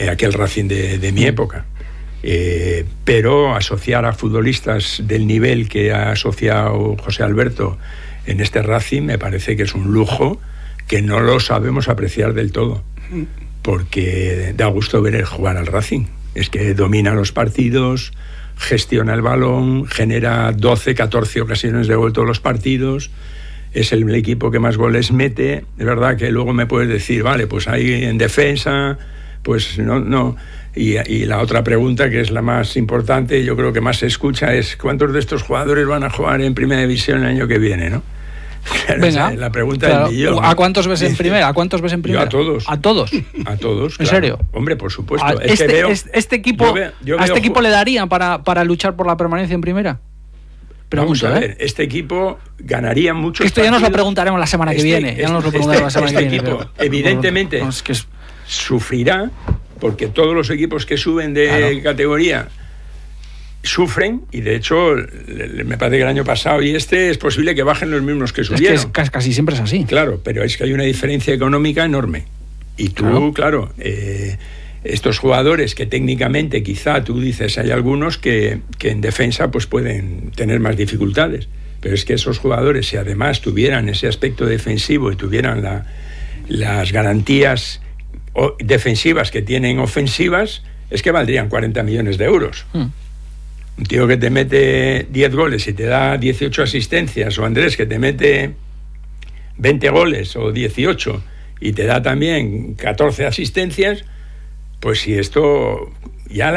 aquel Racing de mi época. Pero asociar a futbolistas del nivel que ha asociado José Alberto en este Racing me parece que es un lujo que no lo sabemos apreciar del todo, porque da gusto ver el jugar al Racing. Es que domina los partidos, gestiona el balón, genera 12, 14 ocasiones de gol todos los partidos, es el equipo que más goles mete. Es verdad que luego me puedes decir, vale, pues ahí en defensa, pues no. Y la otra pregunta, que es la más importante, yo creo que más se escucha, es ¿cuántos de estos jugadores van a jugar en Primera División el año que viene, no? Claro, venga, la pregunta del millón. ¿A cuántos ves en Primera? Yo a todos. ¿A todos? A todos, ¿En claro. serio? Hombre, por supuesto. ¿A este equipo le darían para luchar por la permanencia en Primera? Vamos a ver, este equipo ganaría muchos esto ya nos lo preguntaremos la semana que viene. Este equipo, evidentemente, sufrirá, porque todos los equipos que suben de categoría sufren, y de hecho me parece que el año pasado y es posible que bajen los mismos que subieron. Es que casi siempre es así. Claro, pero es que hay una diferencia económica enorme. Y tú, claro, estos jugadores que técnicamente quizá tú dices hay algunos que en defensa pues pueden tener más dificultades, pero es que esos jugadores, si además tuvieran ese aspecto defensivo y tuvieran las garantías defensivas que tienen ofensivas, es que valdrían 40 millones de euros. Un tío que te mete 10 goles y te da 18 asistencias, o Andrés que te mete 20 goles o 18 y te da también 14 asistencias, pues si esto ya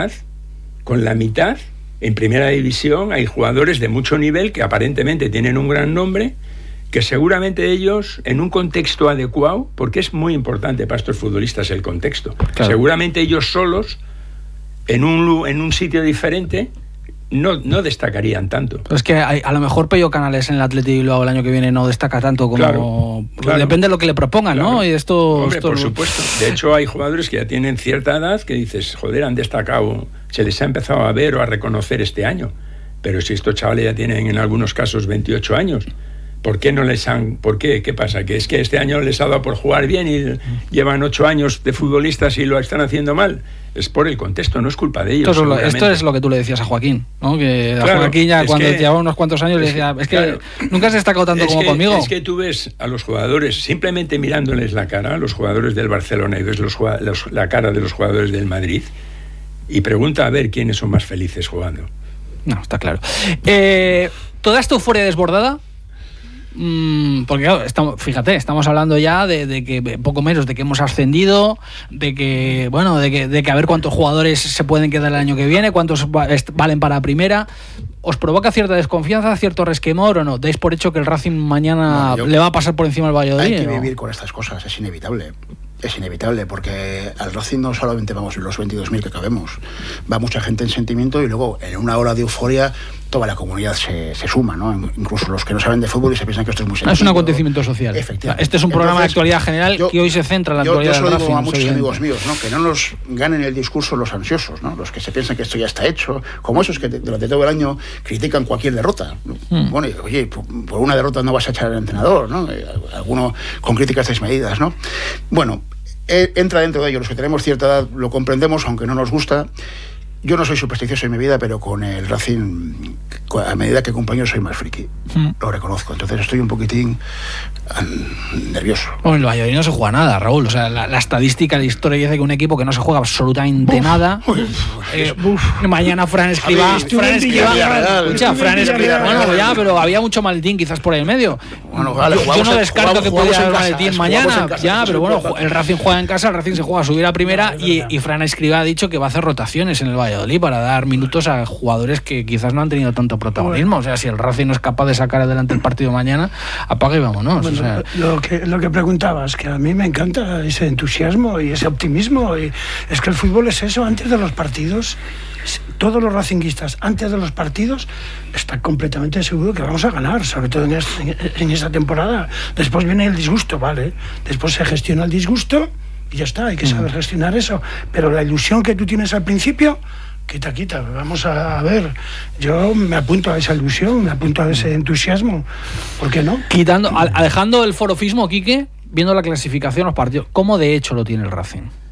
con la mitad en Primera División hay jugadores de mucho nivel que aparentemente tienen un gran nombre, que seguramente ellos, en un contexto adecuado, porque es muy importante para estos futbolistas el contexto, claro, seguramente ellos solos, en un sitio diferente, no destacarían tanto. Pero es que a lo mejor Pello Canales en el Athletic Bilbao el año que viene no destaca tanto como... Claro. Depende de lo que le propongan, claro, ¿no? Y Hombre, por supuesto. De hecho, hay jugadores que ya tienen cierta edad que dices, joder, han destacado, se les ha empezado a ver o a reconocer este año. Pero si estos chavales ya tienen en algunos casos 28 años... ¿Por qué no les han...? ¿Por qué? ¿Qué pasa? ¿Que es que este año les ha dado por jugar bien y llevan 8 años de futbolistas y lo están haciendo mal? Es por el contexto, no es culpa de ellos. Esto es lo que tú le decías a Joaquín, ¿no? Que claro, a Joaquín ya cuando llevaba unos cuantos años le decía, es que claro, nunca has destacado tanto como conmigo. Es que tú ves a los jugadores, simplemente mirándoles la cara, a los jugadores del Barcelona, y ves la cara de los jugadores del Madrid, y pregunta a ver quiénes son más felices jugando. No, está claro. ¿Toda esta euforia desbordada? Porque claro, estamos hablando ya de que poco menos de que hemos ascendido, de que a ver cuántos jugadores se pueden quedar el año que viene, cuántos valen para Primera. ¿Os provoca cierta desconfianza, cierto resquemor o no? ¿Dais por hecho que el Racing mañana le va a pasar por encima al Valladolid? Hay que vivir con estas cosas, es inevitable. Es inevitable, porque al Racing no solamente vamos los 22.000 que cabemos, va mucha gente en sentimiento, y luego en una ola de euforia toda la comunidad se suma, ¿no? Incluso los que no saben de fútbol y se piensan que esto es muy sencillo. Es un acontecimiento social. Efectivamente. Este es un programa de actualidad general que hoy se centra en la actualidad del Racing. Yo se lo digo a muchos amigos míos, ¿no? Que no nos ganen el discurso los ansiosos, ¿no? Los que se piensan que esto ya está hecho, como esos que durante todo el año critican cualquier derrota, ¿no? Bueno, oye, por una derrota no vas a echar al entrenador, ¿no? Alguno con críticas desmedidas, ¿no? Bueno, entra dentro de ello. Los que tenemos cierta edad lo comprendemos, aunque no nos gusta. Yo no soy supersticioso en mi vida, pero con el Racing, a medida que acompaño, soy más friki. Lo reconozco. Entonces estoy un poquitín nervioso. Bueno, en el Valladolid no se juega nada, Raúl. O sea, la estadística, la historia dice que un equipo que no se juega absolutamente nada. Mañana Fran Escribá. Bueno, ya, pero había mucho maletín quizás por ahí en medio. Bueno, vale, yo no descarto que pudiera haber maletín mañana. Ya, pero bueno, el Racing juega en casa, el Racing se juega a subir a Primera, y Fran Escribá ha dicho que va a hacer rotaciones en el Valladolid para dar minutos a jugadores que quizás no han tenido tanto protagonismo. O sea, si el Racing no es capaz de sacar adelante el partido mañana, apaga y vámonos. Bueno, o sea, lo que preguntabas, que a mí me encanta ese entusiasmo y ese optimismo, y es que el fútbol es eso. Antes de los partidos, todos los racinguistas antes de los partidos están completamente seguros que vamos a ganar, sobre todo en esta temporada. Después viene el disgusto, ¿vale? Después se gestiona el disgusto y ya está, hay que saber gestionar eso. Pero la ilusión que tú tienes al principio, quita, vamos a ver. Yo me apunto a esa ilusión, me apunto a ese entusiasmo. ¿Por qué no? Alejando el forofismo, Quique, viendo la clasificación, los partidos, ¿cómo de hecho lo tiene el Racing?